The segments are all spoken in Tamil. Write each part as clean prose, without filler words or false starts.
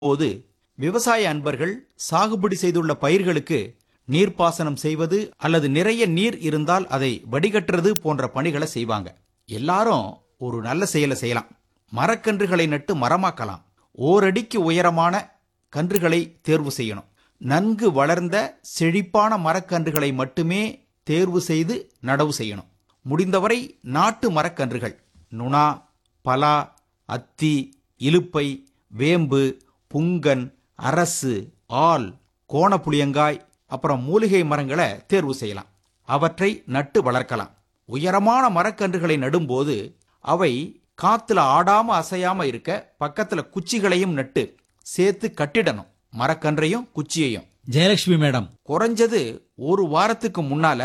போது விவசாய அன்பர்கள் சாகுபடி செய்துள்ள பயிர்களுக்கு நீர்ப்பாசனம் செய்வது அல்லது நிறைய நீர் இருந்தால் அதை வடிகட்டுறது போன்ற பணிகளை செய்வாங்க. எல்லாரும் ஒரு நல்ல செயலை செய்யலாம். மரக்கன்றுகளை நட்டு மரமாக்கலாம். ஓரடிக்கு உயரமான கன்றுகளை தேர்வு செய்யணும். நன்கு வளர்ந்த செழிப்பான மரக்கன்றுகளை மட்டுமே தேர்வு செய்து நடவு செய்யணும். முடிந்தவரை நாட்டு மரக்கன்றுகள் நுணா, பலா, அத்தி, இலுப்பை, வேம்பு, புங்கன், அரசு, ஆல், கோணப்புளியங்காய், அப்புறம் மூலிகை மரங்களை தேர்வு செய்யலாம். அவற்றை நட்டு வளர்க்கலாம். உயரமான மரக்கன்றுகளை நடும்போது அவை காத்துல ஆடாம அசையாம இருக்க பக்கத்துல குச்சிகளையும் நட்டு சேர்த்து கட்டிடணும். மரக்கன்றையும் குச்சியையும். ஜெயலட்சுமி மேடம், குறைஞ்சது ஒரு வாரத்துக்கு முன்னால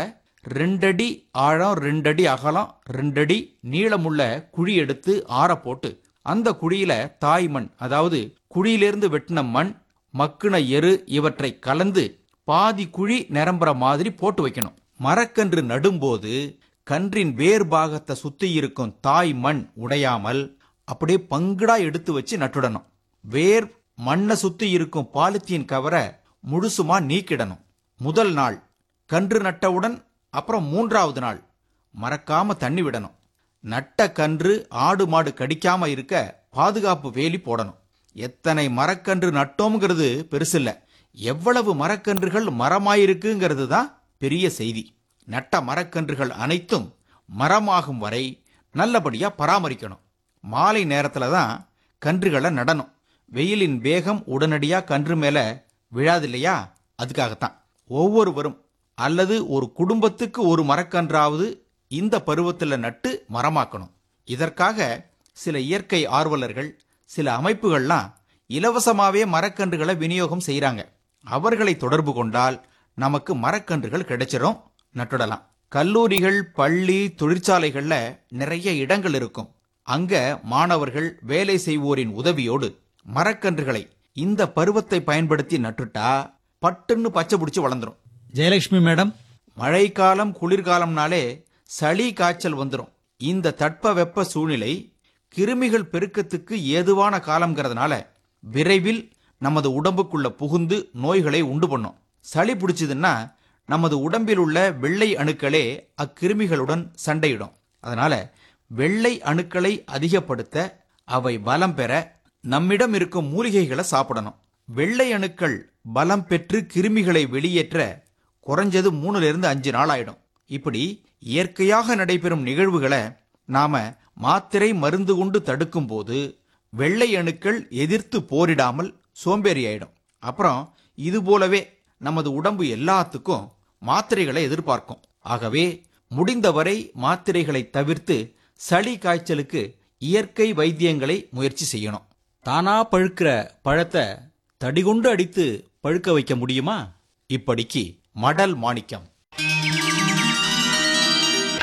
2 அடி ஆழம், 2 அடி அகலம், 2 அடி நீளமுள்ள குழி எடுத்து ஆற போட்டு அந்த குழியில தாய் மண், அதாவது குழியிலிருந்து வெட்டின மண், மக்குன எரு இவற்றை கலந்து பாதி குழி நிரம்புற மாதிரி போட்டு வைக்கணும். மரக்கன்று நடும்போது கன்றின் வேர் பாகத்தை சுத்தி இருக்கும் தாய் மண் உடையாமல் அப்படியே பங்குடா எடுத்து வச்சு நட்டுடணும். வேர் மண்ணை சுத்தி இருக்கும் பாலித்தீன் கவரை முழுசுமா நீக்கிடணும். முதல் நாள் கன்று நட்டவுடன் அப்புறம் 3வது நாள் மறக்காம தண்ணி விடணும். நட்ட கன்று ஆடு மாடு கடிக்காம இருக்க பாதுகாப்பு வேலி போடணும். எத்தனை மரக்கன்று நட்டோம்ங்கிறது பெருசில்ல, எவ்வளவு மரக்கன்றுகள் மரமாயிருக்குங்கிறது தான் பெரிய செய்தி. நட்ட மரக்கன்றுகள் அனைத்தும் மரமாகும் வரை நல்லபடியா பராமரிக்கணும். மாலை நேரத்துல தான் கன்றுகளை நடணும். வெயிலின் வேகம் உடனடியா கன்று மேல விழாதில்லையா, அதுக்காகத்தான். ஒவ்வொருவரும் அல்லது ஒரு குடும்பத்துக்கு ஒரு மரக்கன்றாவது இந்த பருவத்தில் நட்டு மரமாக்கணும். இதற்காக சில இயற்கை ஆர்வலர்கள், சில அமைப்புகள்லாம் இலவசமாவே மரக்கன்றுகளை விநியோகம் செய்யறாங்க. அவர்களை தொடர்பு கொண்டால் நமக்கு மரக்கன்றுகள் கிடைச்சிரும், நட்டுடலாம். கல்லூரிகள், பள்ளி, தொழிற்சாலைகள்ல நிறைய இடங்கள் இருக்கும். அங்க மாணவர்கள், வேலை செய்வோரின் உதவியோடு மரக்கன்றுகளை இந்த பருவத்தை பயன்படுத்தி நட்டுட்டா பட்டுன்னு பச்சை பிடிச்சு வளர்ந்துரும். ஜெயலட்சுமி மேடம், மழைக்காலம், குளிர்காலம்னாலே சளி, காய்ச்சல் வந்துடும். இந்த தட்பவெப்ப சூழ்நிலை கிருமிகள் பெருக்கத்துக்கு ஏதுவான காலம்ங்கிறதுனால விரைவில் நமது உடம்புக்குள்ள புகுந்து நோய்களை உண்டு பண்ணும். சளி பிடிச்சதுன்னா நமது உடம்பில் உள்ள வெள்ளை அணுக்களே அக்கிருமிகளுடன் சண்டையிடும். அதனால வெள்ளை அணுக்களை அதிகப்படுத்த, அவை பலம் பெற நம்மிடம் இருக்கும் மூலிகைகளை சாப்பிடணும். வெள்ளை அணுக்கள் பலம் பெற்று கிருமிகளை வெளியேற்ற குறைஞ்சது 3 to 5 நாள் ஆயிடும். இப்படி இயற்கையாக நடைபெறும் நிகழ்வுகளை நாம மாத்திரை மருந்து கொண்டு தடுக்கும் போது வெள்ளை அணுக்கள் எதிர்த்து போரிடாமல் சோம்பேறி ஆயிடும். அப்புறம் இது போலவே நமது உடம்பு எல்லாத்துக்கும் மாத்திரைகளை எதிர்பார்க்கும். ஆகவே முடிந்தவரை மாத்திரைகளை தவிர்த்து சளி, காய்ச்சலுக்கு இயற்கை வைத்தியங்களை முயற்சி செய்யணும். தானா பழுக்கிற பழத்தை தடிகொண்டு அடித்து பழுக்க வைக்க முடியுமா? இப்படிக்கு மடல் மாணிக்கம்.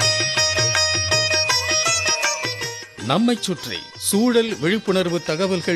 நம்மைச் சுற்றி சூழல் விழிப்புணர்வு தகவல்கள்